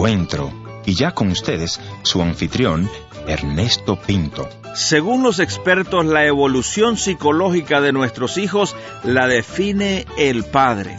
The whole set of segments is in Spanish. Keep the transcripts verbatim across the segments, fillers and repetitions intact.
encuentro. Y ya con ustedes, su anfitrión, Ernesto Pinto. Según los expertos, la evolución psicológica de nuestros hijos la define el padre.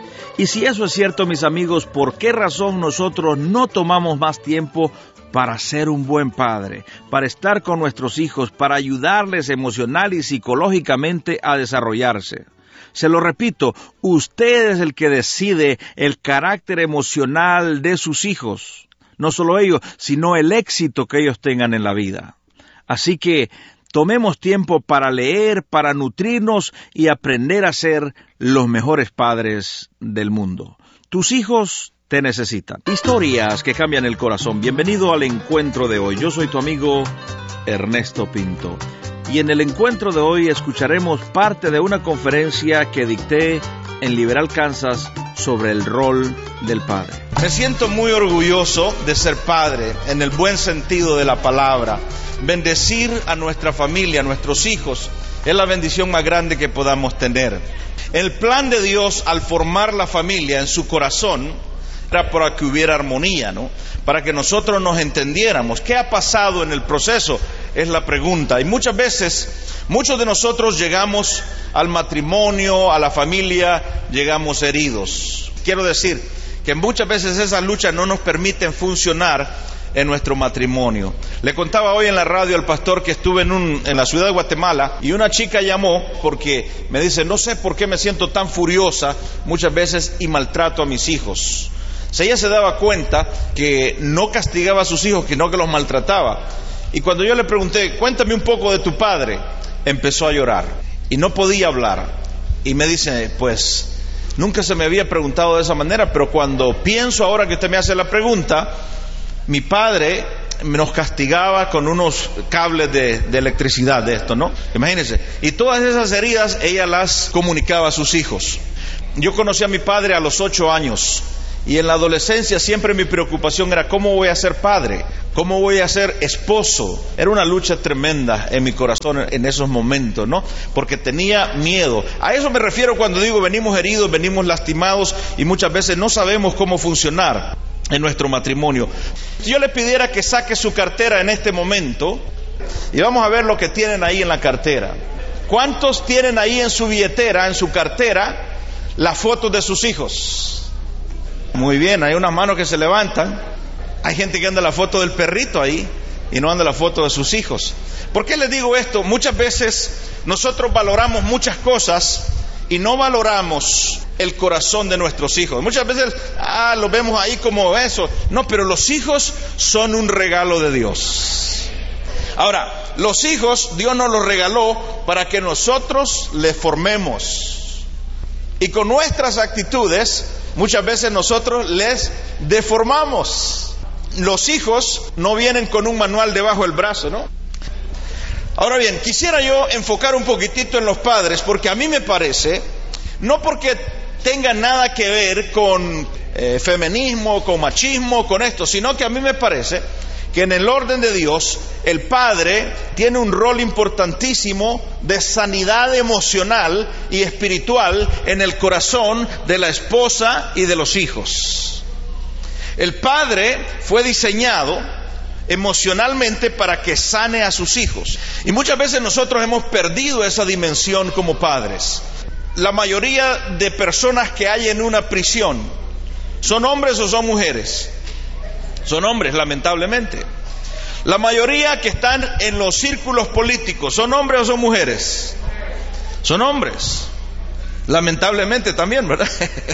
Y si eso es cierto, mis amigos, ¿por qué razón nosotros no tomamos más tiempo para ser un buen padre, para estar con nuestros hijos, para ayudarles emocional y psicológicamente a desarrollarse? Se lo repito, usted es el que decide el carácter emocional de sus hijos. No solo ellos, sino el éxito que ellos tengan en la vida. Así que tomemos tiempo para leer, para nutrirnos y aprender a ser los mejores padres del mundo. Tus hijos te necesitan. Historias que cambian el corazón. Bienvenido al encuentro de hoy. Yo soy tu amigo Ernesto Pinto. Y en el encuentro de hoy escucharemos parte de una conferencia que dicté en Liberal, Kansas, sobre el rol del padre. Me siento muy orgulloso de ser padre, en el buen sentido de la palabra. Bendecir a nuestra familia, a nuestros hijos, es la bendición más grande que podamos tener. El plan de Dios al formar la familia en su corazón era para que hubiera armonía, ¿no? Para que nosotros nos entendiéramos. ¿Qué ha pasado en el proceso? Es la pregunta. Y muchas veces, muchos de nosotros llegamos al matrimonio, a la familia, llegamos heridos. Quiero decir que muchas veces esas luchas no nos permiten funcionar en nuestro matrimonio. Le contaba hoy en la radio al pastor que estuve en, un, en la ciudad de Guatemala y una chica llamó porque me dice, no sé por qué me siento tan furiosa muchas veces y maltrato a mis hijos. O sea, ella se daba cuenta que no castigaba a sus hijos, sino que los maltrataba. Y cuando yo le pregunté, cuéntame un poco de tu padre, empezó a llorar y no podía hablar. Y me dice, pues, nunca se me había preguntado de esa manera, pero cuando pienso ahora que usted me hace la pregunta, mi padre nos castigaba con unos cables de, de electricidad de esto, ¿no? Imagínense. Y todas esas heridas ella las comunicaba a sus hijos. Yo conocí a mi padre a los ocho años. Y en la adolescencia siempre mi preocupación era cómo voy a ser padre, cómo voy a ser esposo. Era una lucha tremenda en mi corazón en esos momentos, ¿no? Porque tenía miedo. A eso me refiero cuando digo venimos heridos, venimos lastimados y muchas veces no sabemos cómo funcionar en nuestro matrimonio. Si yo le pidiera que saque su cartera en este momento y vamos a ver lo que tienen ahí en la cartera. ¿Cuántos tienen ahí en su billetera, en su cartera, las fotos de sus hijos? Muy bien, hay unas manos que se levantan. Hay gente que anda la foto del perrito ahí y no anda la foto de sus hijos. ¿Por qué les digo esto? Muchas veces nosotros valoramos muchas cosas y no valoramos el corazón de nuestros hijos. Muchas veces, ah, los vemos ahí como eso. No, pero los hijos son un regalo de Dios. Ahora, los hijos Dios nos los regaló para que nosotros les formemos. Y con nuestras actitudes muchas veces nosotros les deformamos. Los hijos no vienen con un manual debajo del brazo, ¿no? Ahora bien, quisiera yo enfocar un poquitito en los padres, porque a mí me parece, no porque tenga nada que ver con eh, feminismo, con machismo, con esto, sino que a mí me parece que en el orden de Dios, el padre tiene un rol importantísimo de sanidad emocional y espiritual en el corazón de la esposa y de los hijos. El padre fue diseñado emocionalmente para que sane a sus hijos. Y muchas veces nosotros hemos perdido esa dimensión como padres. La mayoría de personas que hay en una prisión, ¿son hombres o son mujeres? Son hombres, lamentablemente. La mayoría que están en los círculos políticos, ¿son hombres o son mujeres? Son hombres. Lamentablemente también, ¿verdad?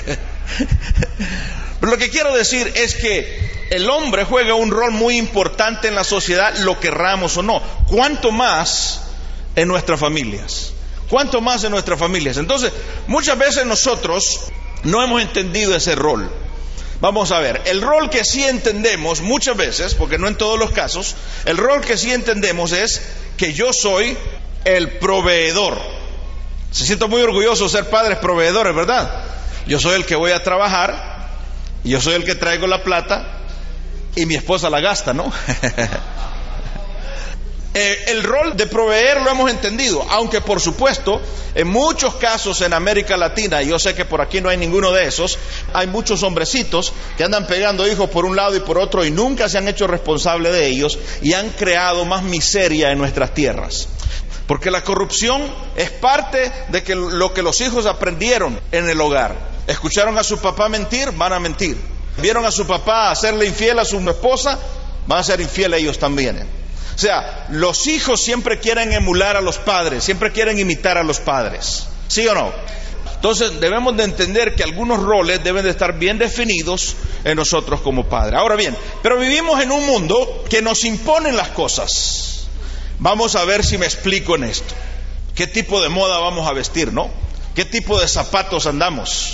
Pero lo que quiero decir es que el hombre juega un rol muy importante en la sociedad, lo querramos o no. ¿Cuánto más en nuestras familias? ¿Cuánto más en nuestras familias? Entonces, muchas veces nosotros no hemos entendido ese rol. Vamos a ver, el rol que sí entendemos muchas veces, porque no en todos los casos, el rol que sí entendemos es que yo soy el proveedor. Se siento muy orgulloso de ser padres proveedores, ¿verdad? Yo soy el que voy a trabajar, yo soy el que traigo la plata y mi esposa la gasta, ¿no? Eh, el rol de proveer lo hemos entendido, aunque por supuesto en muchos casos en América Latina, y yo sé que por aquí no hay ninguno de esos, hay muchos hombrecitos que andan pegando hijos por un lado y por otro y nunca se han hecho responsables de ellos y han creado más miseria en nuestras tierras. Porque la corrupción es parte de que lo que los hijos aprendieron en el hogar. Escucharon a su papá mentir, van a mentir. Vieron a su papá hacerle infiel a su esposa, van a ser infieles ellos también. O sea, los hijos siempre quieren emular a los padres, siempre quieren imitar a los padres, ¿sí o no? Entonces debemos de entender que algunos roles deben de estar bien definidos en nosotros como padres. Ahora bien, pero vivimos en un mundo que nos imponen las cosas. Vamos a ver si me explico en esto. ¿Qué tipo de moda vamos a vestir, no? ¿Qué tipo de zapatos andamos?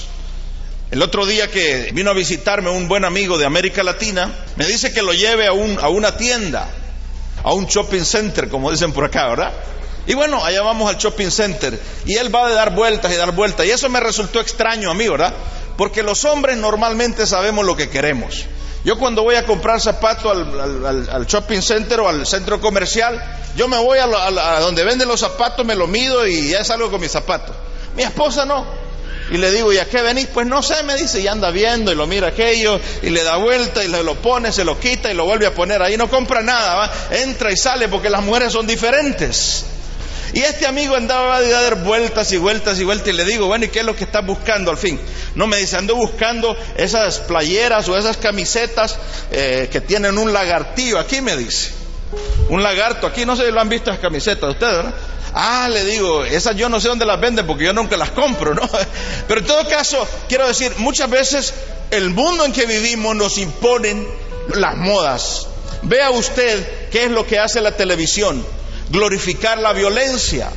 El otro día que vino a visitarme un buen amigo de América Latina, me dice que lo lleve a, un, a una tienda, a un shopping center, como dicen por acá, ¿verdad? Y bueno, allá vamos al shopping center, y él va a dar vueltas y dar vueltas, y eso me resultó extraño a mí, ¿verdad? Porque los hombres normalmente sabemos lo que queremos. Yo cuando voy a comprar zapatos al, al, al, al shopping center o al centro comercial, yo me voy a, lo, a, a donde venden los zapatos, me lo mido y ya salgo con mis zapatos. Mi esposa no. Y le digo, ¿y a qué venís? Pues no sé, me dice, y anda viendo y lo mira aquello, y le da vuelta y le lo pone, se lo quita y lo vuelve a poner ahí, no compra nada, ¿va? Entra y sale porque las mujeres son diferentes. Y este amigo andaba a dar vueltas y vueltas y vueltas y le digo, bueno, ¿y qué es lo que estás buscando al fin? No, me dice, ando buscando esas playeras o esas camisetas eh, que tienen un lagartillo aquí, me dice. Un lagarto, aquí no sé si lo han visto las camisetas, ustedes, ¿verdad? Ah, le digo, esas yo no sé dónde las venden porque yo nunca las compro, ¿no? Pero en todo caso, quiero decir, muchas veces el mundo en que vivimos nos imponen las modas. Vea usted qué es lo que hace la televisión, glorificar la violencia.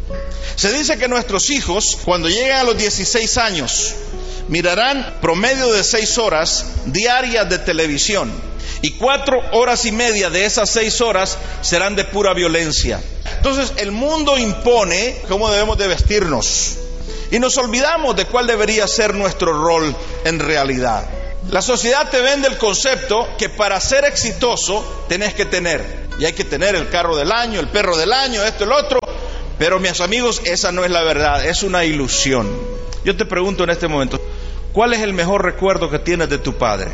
Se dice que nuestros hijos, cuando lleguen a los dieciséis años, mirarán promedio de seis horas diarias de televisión. Y cuatro horas y media de esas seis horas serán de pura violencia. Entonces el mundo impone cómo debemos de vestirnos. Y nos olvidamos de cuál debería ser nuestro rol en realidad. La sociedad te vende el concepto que para ser exitoso tenés que tener. Y hay que tener el carro del año, el perro del año, esto, el otro. Pero mis amigos, esa no es la verdad, es una ilusión. Yo te pregunto en este momento, ¿cuál es el mejor recuerdo que tienes de tu padre?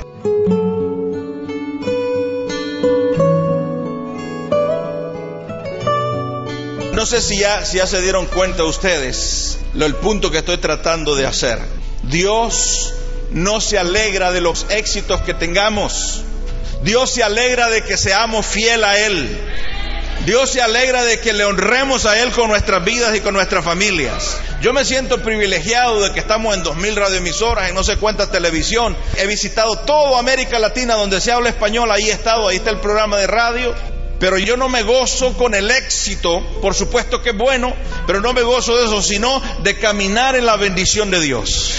No sé si ya, si ya se dieron cuenta ustedes lo, el punto que estoy tratando de hacer. Dios no se alegra de los éxitos que tengamos. Dios se alegra de que seamos fieles a Él. Dios se alegra de que le honremos a Él con nuestras vidas y con nuestras familias. Yo me siento privilegiado de que estamos en dos mil radioemisoras, en no sé cuánta televisión. He visitado toda América Latina donde se habla español, ahí he estado, ahí está el programa de radio. Pero yo no me gozo con el éxito, por supuesto que es bueno, pero no me gozo de eso, sino de caminar en la bendición de Dios.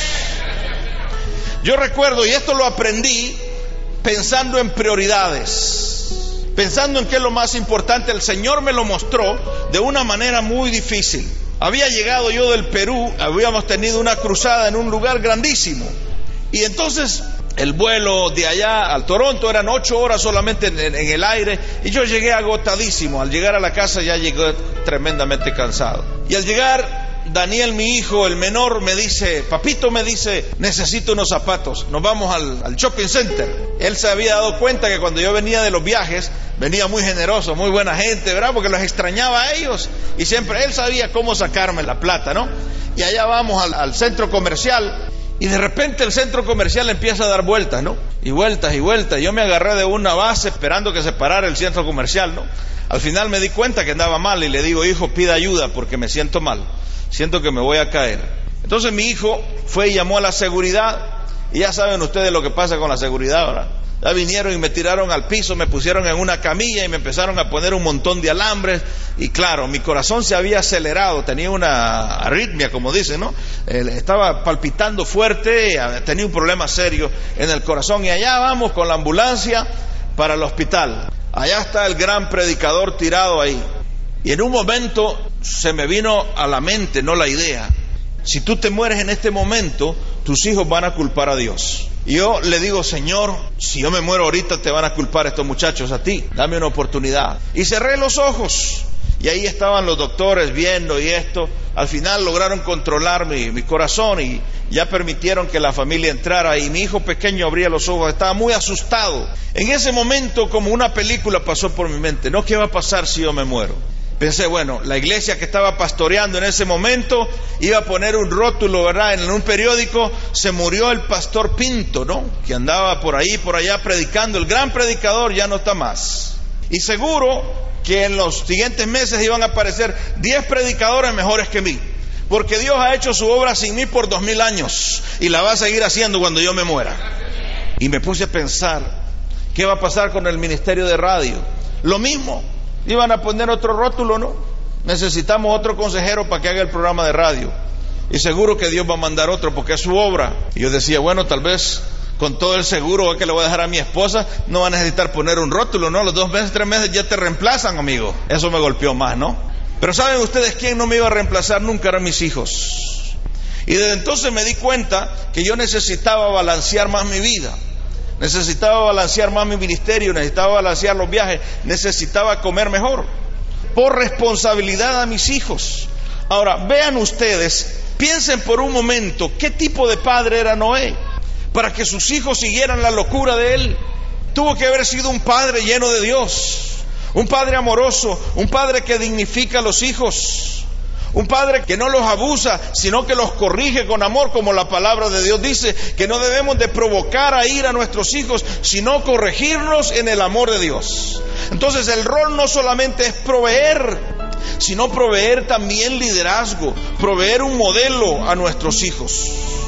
Yo recuerdo, y esto lo aprendí pensando en prioridades, pensando en qué es lo más importante. El Señor me lo mostró de una manera muy difícil. Había llegado yo del Perú, habíamos tenido una cruzada en un lugar grandísimo, y entonces el vuelo de allá al Toronto eran ocho horas solamente en, en, en el aire, y yo llegué agotadísimo. Al llegar a la casa ya llegué tremendamente cansado. Y al llegar, Daniel, mi hijo, el menor, me dice, papito, me dice, necesito unos zapatos, nos vamos al, al shopping center. Él se había dado cuenta que cuando yo venía de los viajes, venía muy generoso, muy buena gente, ¿verdad? Porque los extrañaba a ellos, y siempre él sabía cómo sacarme la plata, ¿no? Y allá vamos al, al centro comercial. Y de repente el centro comercial empieza a dar vueltas, ¿no? Y vueltas y vueltas. Yo me agarré de una base esperando que se parara el centro comercial, ¿no? Al final me di cuenta que andaba mal y le digo, hijo, pida ayuda porque me siento mal. Siento que me voy a caer. Entonces mi hijo fue y llamó a la seguridad. Y ya saben ustedes lo que pasa con la seguridad, ¿verdad? Ya vinieron y me tiraron al piso, me pusieron en una camilla y me empezaron a poner un montón de alambres. Y claro, mi corazón se había acelerado, tenía una arritmia, como dicen, ¿no? Eh, estaba palpitando fuerte, tenía un problema serio en el corazón. Y allá vamos con la ambulancia para el hospital. Allá está el gran predicador tirado ahí. Y en un momento se me vino a la mente, no la idea. Si tú te mueres en este momento, tus hijos van a culpar a Dios. Y yo le digo, Señor, si yo me muero ahorita te van a culpar estos muchachos a ti, dame una oportunidad. Y cerré los ojos, y ahí estaban los doctores viendo y esto. Al final lograron controlar mi, mi corazón y ya permitieron que la familia entrara, y mi hijo pequeño abría los ojos, estaba muy asustado. En ese momento, como una película pasó por mi mente, ¿no? ¿Qué va a pasar si yo me muero? Pensé, bueno, la iglesia que estaba pastoreando en ese momento iba a poner un rótulo, ¿verdad? En un periódico, se murió el pastor Pinto, ¿no? Que andaba por ahí, por allá predicando. El gran predicador ya no está más. Y seguro que en los siguientes meses iban a aparecer diez predicadores mejores que mí. Porque Dios ha hecho su obra sin mí por dos mil años y la va a seguir haciendo cuando yo me muera. Y me puse a pensar, ¿qué va a pasar con el ministerio de radio? Lo mismo. Iban a poner otro rótulo, ¿no? Necesitamos otro consejero para que haga el programa de radio. Y seguro que Dios va a mandar otro porque es su obra. Y yo decía, bueno, tal vez con todo el seguro que le voy a dejar a mi esposa, no va a necesitar poner un rótulo, ¿no? Los dos meses, tres meses ya te reemplazan, amigo. Eso me golpeó más, ¿no? Pero ¿saben ustedes quién no me iba a reemplazar nunca? Eran mis hijos. Y desde entonces me di cuenta que yo necesitaba balancear más mi vida. Necesitaba balancear más mi ministerio, necesitaba balancear los viajes, necesitaba comer mejor, por responsabilidad a mis hijos. Ahora, vean ustedes, piensen por un momento, ¿qué tipo de padre era Noé? Para que sus hijos siguieran la locura de él, tuvo que haber sido un padre lleno de Dios, un padre amoroso, un padre que dignifica a los hijos. Un padre que no los abusa, sino que los corrige con amor, como la palabra de Dios dice, que no debemos de provocar a ira a nuestros hijos, sino corregirlos en el amor de Dios. Entonces el rol no solamente es proveer, sino proveer también liderazgo, proveer un modelo a nuestros hijos.